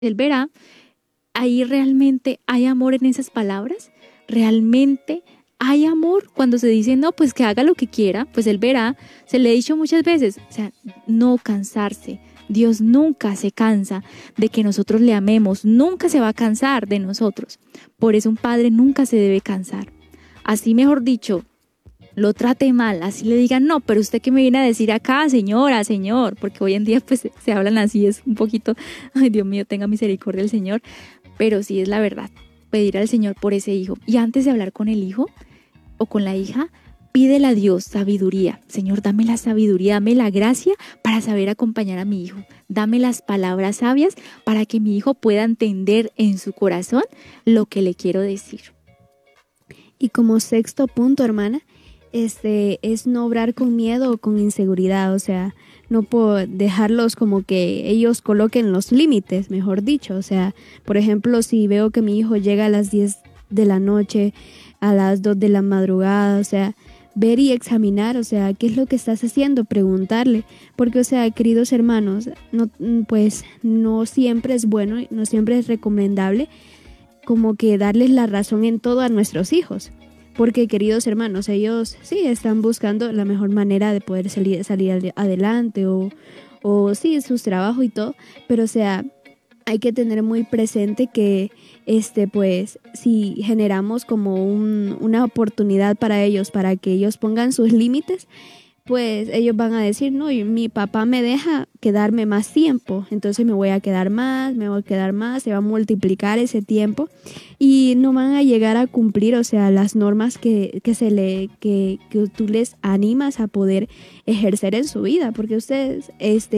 Él verá, ahí realmente hay amor en esas palabras, realmente hay amor cuando se dice, no, pues que haga lo que quiera, pues él verá, se le ha dicho muchas veces, o sea, no cansarse. Dios nunca se cansa de que nosotros le amemos, nunca se va a cansar de nosotros. Por eso un padre nunca se debe cansar. Así mejor dicho, lo trate mal, así le digan, no, pero usted qué me viene a decir acá, señora, señor, porque hoy en día pues se hablan así, es un poquito, ay Dios mío, tenga misericordia el Señor, pero sí es la verdad, pedir al Señor por ese hijo. Y antes de hablar con el hijo o con la hija, pídele a Dios sabiduría. Señor, dame la sabiduría, dame la gracia para saber acompañar a mi hijo. Dame las palabras sabias para que mi hijo pueda entender en su corazón lo que le quiero decir. Y como sexto punto, hermana, es no obrar con miedo o con inseguridad, o sea, no puedo dejarlos como que ellos coloquen los límites, mejor dicho, o sea, por ejemplo, si veo que mi hijo llega a las 10 de la noche, a las 2 de la madrugada, o sea, ver y examinar, o sea, qué es lo que estás haciendo, preguntarle, porque, o sea, queridos hermanos, no, pues no siempre es bueno, no siempre es recomendable como que darles la razón en todo a nuestros hijos. Porque, queridos hermanos, ellos sí están buscando la mejor manera de poder salir adelante o sí, sus trabajos y todo, pero o sea, hay que tener muy presente que pues si generamos como una oportunidad para ellos, para que ellos pongan sus límites, pues ellos van a decir, no, y mi papá me deja quedarme más tiempo, entonces me voy a quedar más, se va a multiplicar ese tiempo y no van a llegar a cumplir, o sea, las normas que tú les animas a poder ejercer en su vida, porque ustedes,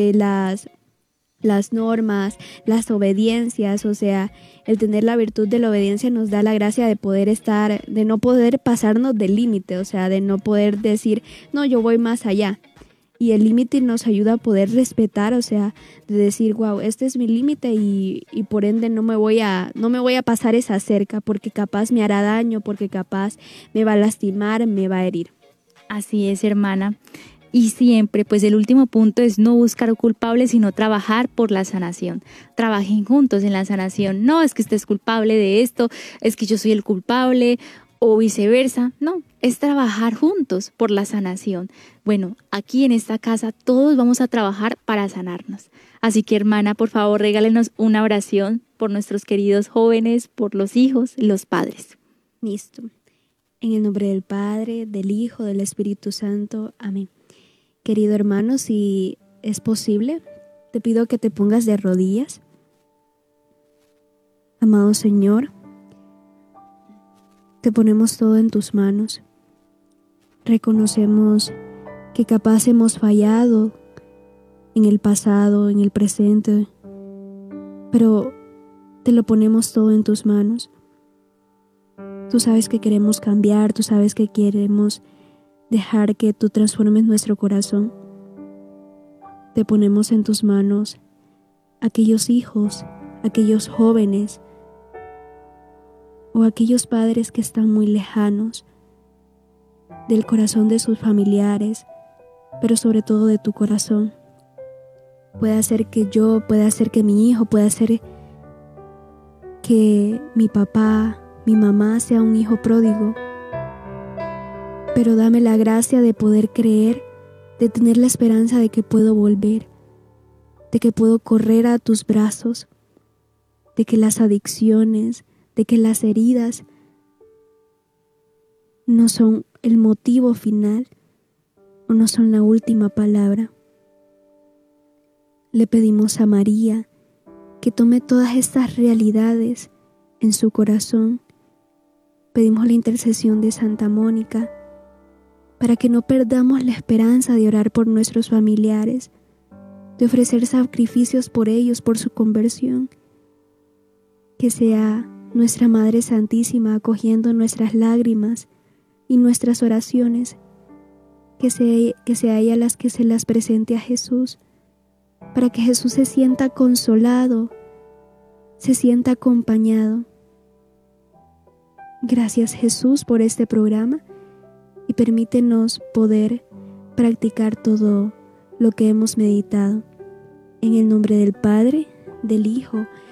las normas, las obediencias, o sea, el tener la virtud de la obediencia nos da la gracia de poder de no poder pasarnos del límite, o sea, de no poder decir, no, yo voy más allá. Y el límite nos ayuda a poder respetar, o sea, de decir, wow, este es mi límite y por ende no me voy a pasar esa cerca porque capaz me hará daño, porque capaz me va a lastimar, me va a herir. Así es, hermana. Y siempre, pues el último punto es no buscar culpables, sino trabajar por la sanación. Trabajen juntos en la sanación. No es que estés culpable de esto, es que yo soy el culpable o viceversa. No, es trabajar juntos por la sanación. Bueno, aquí en esta casa todos vamos a trabajar para sanarnos. Así que, hermana, por favor, regálenos una oración por nuestros queridos jóvenes, por los hijos y los padres. Listo. En el nombre del Padre, del Hijo, del Espíritu Santo. Amén. Querido hermano, si es posible, te pido que te pongas de rodillas. Amado Señor, te ponemos todo en tus manos. Reconocemos que capaz hemos fallado en el pasado, en el presente, pero te lo ponemos todo en tus manos. Tú sabes que queremos cambiar, tú sabes que queremos dejar que tú transformes nuestro corazón. Te ponemos en tus manos aquellos hijos, aquellos jóvenes o aquellos padres que están muy lejanos del corazón de sus familiares, pero sobre todo de tu corazón. Puede ser que yo, puede ser que mi hijo, puede ser que mi papá, mi mamá sea un hijo pródigo, pero dame la gracia de poder creer, de tener la esperanza de que puedo volver, de que puedo correr a tus brazos, de que las adicciones, de que las heridas no son el motivo final o no son la última palabra. Le pedimos a María que tome todas estas realidades en su corazón. Pedimos la intercesión de Santa Mónica para que no perdamos la esperanza de orar por nuestros familiares, de ofrecer sacrificios por ellos, por su conversión. Que sea nuestra Madre Santísima acogiendo nuestras lágrimas y nuestras oraciones, que sea ella las que se las presente a Jesús, para que Jesús se sienta consolado, se sienta acompañado. Gracias, Jesús, por este programa y permítenos poder practicar todo lo que hemos meditado. En el nombre del Padre, del Hijo